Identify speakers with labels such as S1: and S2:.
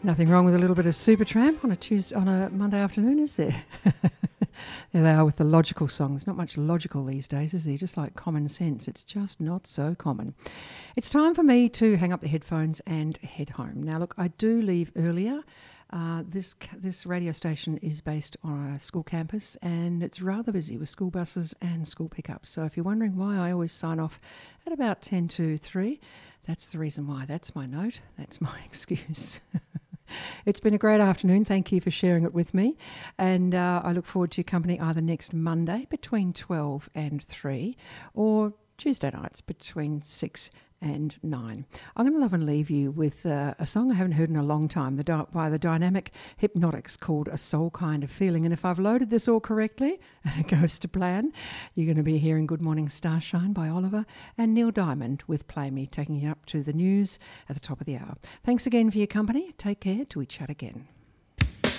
S1: Nothing wrong with a little bit of Supertramp on a Monday afternoon, is there? There they are with the logical songs. Not much logical these days, is there? Just like common sense. It's just not so common. It's time for me to hang up the headphones and head home. Now, look, I do leave earlier. This radio station is based on a school campus and it's rather busy with school buses and school pickups. So if you're wondering why I always sign off at about 10 to 3, that's the reason why. That's my note. That's my excuse. It's been a great afternoon. Thank you for sharing it with me. And I look forward to your company either next Monday between 12 and 3 or Tuesday nights between 6 and 9. I'm going to love and leave you with a song I haven't heard in a long time by the Dynamic Hypnotics called A Soul Kind of Feeling. And if I've loaded this all correctly, and it goes to plan, you're going to be hearing Good Morning Starshine by Oliver and Neil Diamond with Play Me, taking you up to the news at the top of the hour. Thanks again for your company. Take care till we chat again.